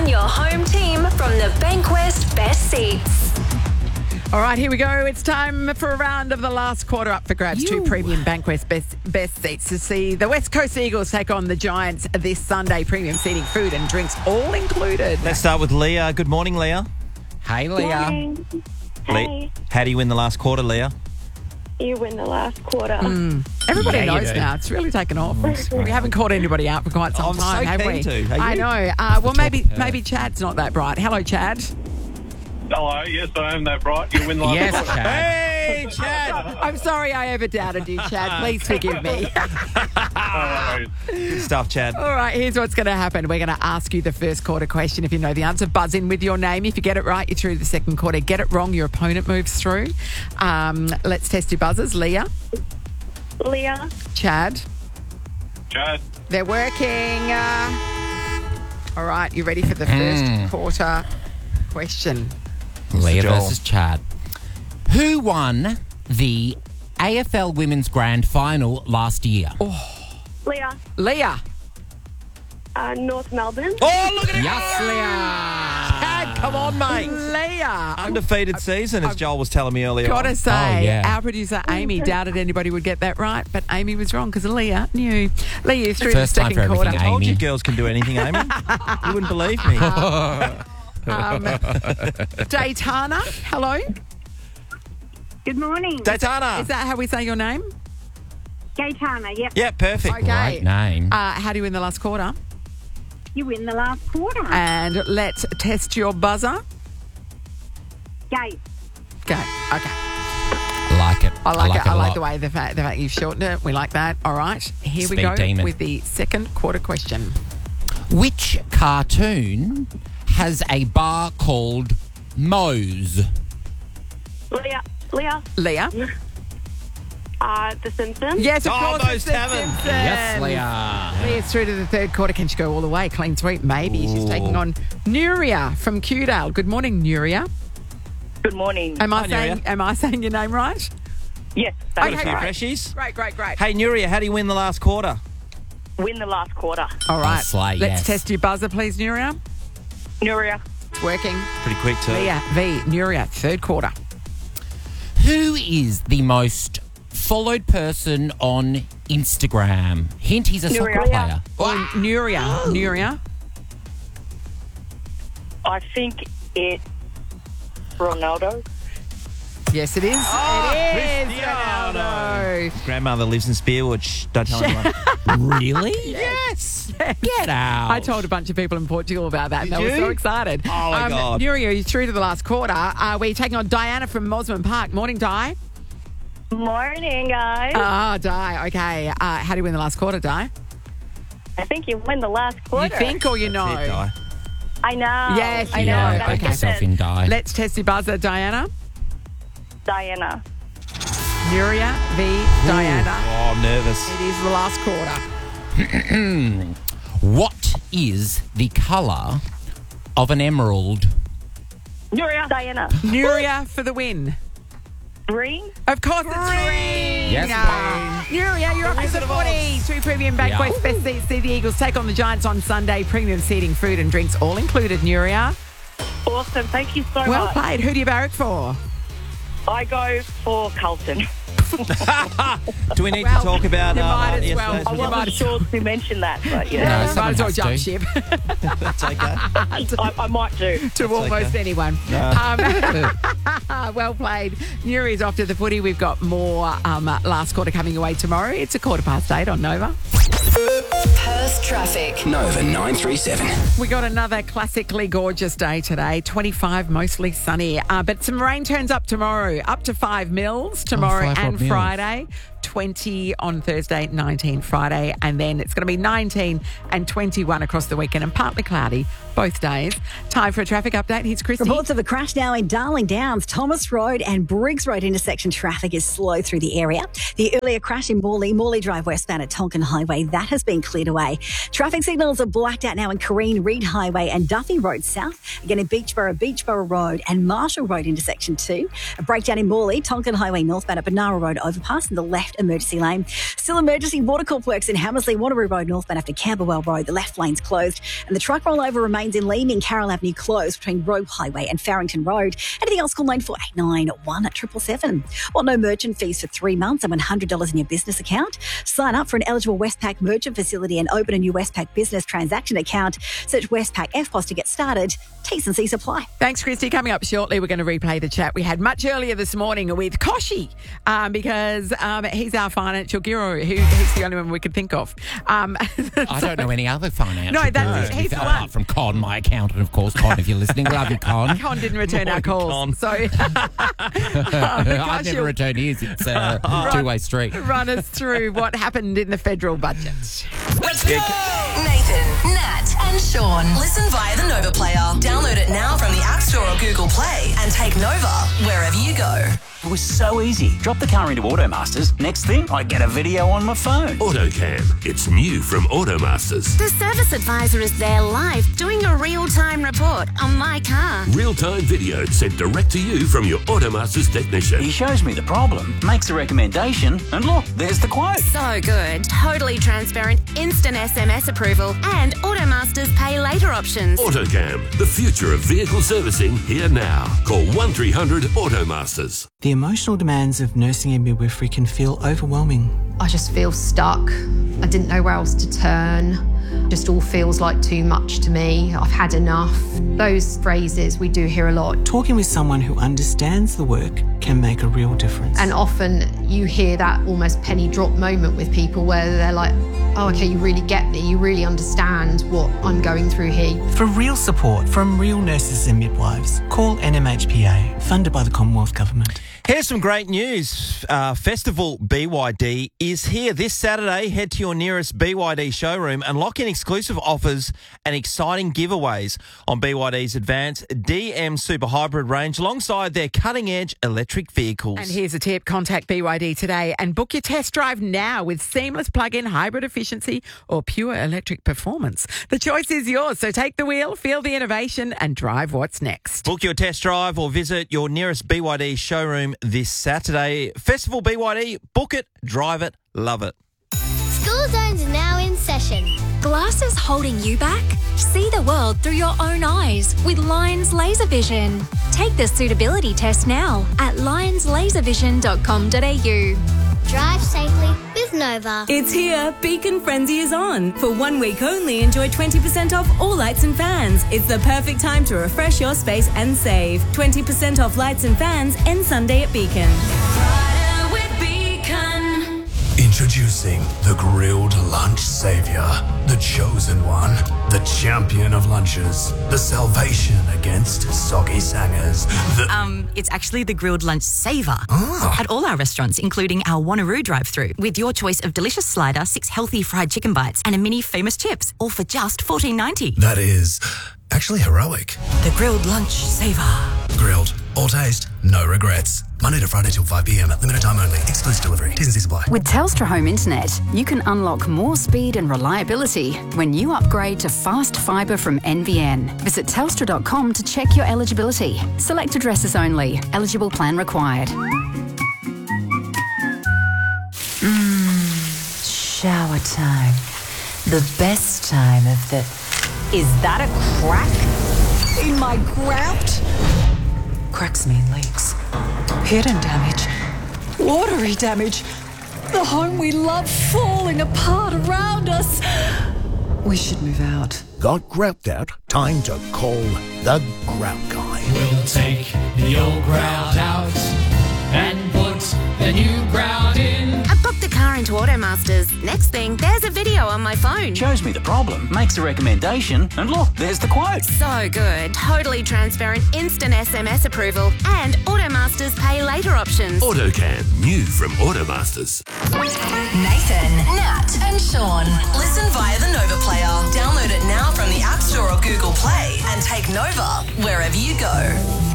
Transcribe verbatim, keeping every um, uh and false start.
on your home team from the Bankwest Best Seats. All right, here we go. It's time for a round of the last quarter up for grabs. You. Two premium Bankwest best, best seats to see the West Coast Eagles take on the Giants this Sunday. Premium seating, food and drinks all included. Let's start with Leah. Good morning, Leah. Hey, Leah. Morning. Hey, How do you win the last quarter, Leah? you win the last quarter. Everybody Yeah, you knows do. now. It's really taken off. We haven't caught anybody out for quite some I'm time, so have keen we? to. Are I you? know. Uh, well, maybe top, uh, maybe Chad's not that bright. Hello, Chad. Hello, yes, I am that bright. You win the last Yes, quarter. Chad. Hey, Chad. I'm sorry I ever doubted you, Chad. Please forgive me. No worries. Good stuff, Chad. All right, here's what's going to happen. We're going to ask you the first quarter question. If you know the answer, buzz in with your name. If you get it right, you're through to the second quarter. Get it wrong, your opponent moves through. Um, let's test your buzzers. Leah, Leah, Chad, Chad, they're working. Uh, all right, you ready for the first quarter question? Leah Joel. versus Chad. Who won the A F L Women's Grand Final last year? Leah, Leah. uh, North Melbourne. Oh, look at it. Yes, Leah. Chad, come on, mate. Leah. Undefeated season, as Joel was telling me earlier. Gotta on. say, Oh, yeah. our producer Amy doubted anybody would get that right, but Amy was wrong because Leah knew. Leah, you're through First the time second for quarter. everything, I told Amy. you girls can do anything, Amy. You wouldn't believe me. Um, Daytana, hello. Good morning. Daytana. Is that how we say your name? Gaetana, yep. Yeah, perfect. Okay. Great name. Uh, how do you win the last quarter? You win the last quarter. And let's test your buzzer. Gate. Go. Okay. like it. I like, it. a I like lot. the way the fact, the fact you've shortened it. We like that. All right. Here we Speed go demon. with the second quarter question. Which cartoon has a bar called Moe's? Leah, Leah, Leah. uh, The Simpsons. Yes, of Oh, course. those it's the Tavern. Simpsons. Yes, Leah. Leah's through to the third quarter. Can she go all the way? Clean sweep? Maybe. She's Ooh. taking on Nuria from Kewdale. Good morning, Nuria. Good morning. Am I Hi, saying Nuria. am I saying your name right? Yes, Got that's a few right. freshies. Great, great, great. Hey, Nuria, how do you win the last quarter? Win the last quarter. All right. slay, Let's yes. test your buzzer, please, Nuria. Nuria. It's working. Pretty quick, too. Leah, V, Nuria, third quarter. Who is the most followed person on Instagram? Hint, he's a soccer Nuria. player. Oh, Nuria. Nuria. I think it's Ronaldo. Yes, it is. Oh, it is. Cristiano. Ronaldo. Grandmother lives in Spearwood. Shh, don't tell anyone. Really? Yes. Get out. I told a bunch of people in Portugal about that, and Did they were you? so excited. Oh, my God. Nuria, you're through to the last quarter. Uh, we're taking on Diana from Mosman Park. Morning, Di. Morning, guys. Ah, Di. Okay. Uh, how do you win the last quarter, Di? I think you win the last quarter. You think or you know? That's it, Di. I know. Yes, I you know. know. That's Okay. Back what yourself it in die. Let's test your buzzer, Diana. Diana. Nuria v. Diana. Oh, I'm nervous. It is the last quarter. What is the colour of an emerald? Nuria. Diana. Nuria for the win. Green. Of course, it's green. Yes, Ah. Nuria, you're up to the forty. Two premium Bankwest Yeah. best seats. See the Eagles take on the Giants on Sunday. Premium seating, food and drinks all included, Nuria. Awesome. Thank you so Well much. played. Who do you barrack for? I go for Carlton. Do we need Well, to talk about you uh, might as yesterday's well. I result? You might wasn't as sure to mention that, but yeah, No, You might someone as well has jump to. ship That's okay. I, I might do. to almost okay. anyone. Um, well played. Nuri's off to the footy. We've got more um, last quarter coming away tomorrow. It's a quarter past eight on Nova. Perth traffic. Nova nine three seven. We got another classically gorgeous day today. twenty-five, mostly sunny. Uh, but some rain turns up tomorrow. Up to five mils tomorrow five and odd mils. Friday. twenty on Thursday, nineteen Friday. And then it's going to be nineteen and twenty-one across the weekend and partly cloudy both days. Time for a traffic update. Here's Christy. Reports of a crash now in Darling Downs. Thomas Road and Briggs Road intersection traffic is slow through the area. The earlier crash in Morley, Morley Drive westbound at Tonkin Highway, that has been cleared away. Traffic signals are blacked out now in Careen, Reed Highway and Duffy Road south. Again in Beachborough, Beachborough Road and Marshall Road intersection two. A breakdown in Morley, Tonkin Highway northbound at Benara Road overpass in the left emergency lane. Still emergency. Watercorp works in Hammersley, Wanneroo Road northbound after Camberwell Road. The left lane's closed. And the truck rollover remains in Leeming, Carroll Avenue closed between Roe Highway and Farrington Road. Anything else, call nine four eight nine one at seven seven seven. Well, no merchant fees for three months and one hundred dollars in your business account. Sign up for an eligible Westpac merchant facility and open a new Westpac business transaction account. Search Westpac F P O S to get started. T's and C's apply. Thanks, Christy. Coming up shortly, we're going to replay the chat we had much earlier this morning with Koshi, um, because um, he's our financial guru. Who, he's the only one we could think of. Um, I don't know any other financial No, that's gurus, he's the apart one. from Con, my accountant, of course. Con, if you're listening, love you, Con. Con didn't return our calls. Con. So I've never returned his. It's a two-way street. Run us through what happened in the federal budget. Let's go! Nathan, Nat, and Sean. Listen via the Nova Player. Download it now from the App Store or Google Play and take Nova wherever you go. It was so easy. Drop the car into Automasters. Next thing, I get a video on my phone. AutoCam. It's new from Automasters. The service advisor is there live doing a real-time report on my car. Real-time video sent direct to you from your Automasters technician. He shows me the problem, makes a recommendation, and look, there's the quote. So good. Totally transparent, instant S M S approval, and Automasters pay later options. AutoCam. The future of vehicle servicing here now. Call one three hundred Automasters. The emotional demands of nursing and midwifery can feel overwhelming. I just feel stuck. I didn't know where else to turn. Just all feels like too much to me. I've had enough. Those phrases we do hear a lot. Talking with someone who understands the work can make a real difference. And often you hear that almost penny drop moment with people where they're like, oh, okay, you really get me. You really understand what I'm going through here. For real support from real nurses and midwives, call N M H P A, funded by the Commonwealth Government. Here's some great news. Uh, Festival B Y D is here this Saturday. Head to your nearest B Y D showroom and lock in exclusive offers and exciting giveaways on B Y D's advanced D M Super Hybrid range alongside their cutting-edge electric vehicles. And here's a tip. Contact B Y D today and book your test drive now with seamless plug-in hybrid efficiency or pure electric performance. The choice is yours, so take the wheel, feel the innovation and drive what's next. Book your test drive or visit your nearest B Y D showroom this Saturday. Festival B Y D, book it, drive it, love it. School Zones are now in session. Glasses holding you back? See the world through your own eyes with Lions Laser Vision. Take the suitability test now at lions laser vision dot com dot a u. Drive safely with Nova. It's here. Beacon Frenzy is on. For one week only, enjoy twenty percent off all lights and fans. It's the perfect time to refresh your space and save. twenty percent off lights and fans ends Sunday at Beacon. Introducing the Grilled Lunch Savior, the chosen one, the champion of lunches, the salvation against soggy sangers. The Um, it's actually the Grilled Lunch Saver Ah. at all our restaurants, including our Wanneroo drive-through, with your choice of delicious slider, six healthy fried chicken bites, and a mini famous chips, all for just fourteen ninety. that is actually heroic. The Grilled Lunch Saver. Grilled, all taste, no regrets. Monday to Friday till five p m. Limited time only. Exclusive delivery. T's and C's apply. With Telstra Home Internet, you can unlock more speed and reliability when you upgrade to fast fibre from N B N. Visit telstra dot com to check your eligibility. Select addresses only. Eligible plan required. Mmm, shower time. The best time of the... Is that a crack in my grout? Cracks mean leaks. Hidden damage. Watery damage. The home we love falling apart around us. We should move out. Got grout out? Time to call the Grout Guy. We'll take the old grout out and put the new grout in. I booked the car into Automasters. Next thing, there's a video on my phone. Shows me the problem, makes a recommendation, and look, there's the quote. So good. Totally transparent, instant S M S approval, and Automasters pay later options. AutoCam. New from Automasters. Nathan, Nat, and Sean. Listen via the Nova Player. Download it now from the App Store or Google Play and take Nova wherever you go.